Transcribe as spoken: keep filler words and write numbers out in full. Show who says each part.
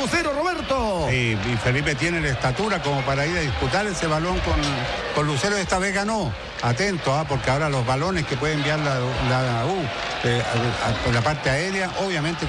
Speaker 1: Lucero, Roberto.
Speaker 2: Sí, y Felipe tiene la estatura como para ir a disputar ese balón con, con Lucero. Esta vez ganó. Atento, ¿ah? Porque ahora los balones que puede enviar la, la U eh, a, a, por la parte aérea, obviamente